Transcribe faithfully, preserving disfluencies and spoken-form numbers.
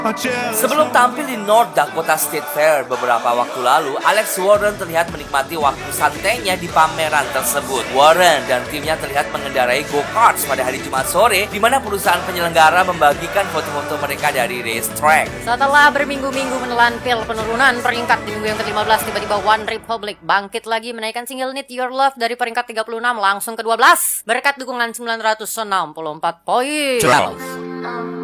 Sebelum tampil di North Dakota State Fair beberapa waktu lalu, Alex Warren terlihat menikmati waktu santainya di pameran tersebut. Warren dan timnya terlihat mengendarai go-karts pada hari Jumat sore, di mana perusahaan penyelenggara membagikan foto-foto mereka dari racetrack. Setelah berminggu-minggu menelan pil penurunan peringkat di minggu yang ke lima belas, tiba-tiba One Republic bangkit lagi menaikkan single Need Your Love dari peringkat tiga puluh enam langsung ke dua belas berkat dukungan sembilan ratus enam puluh empat poin.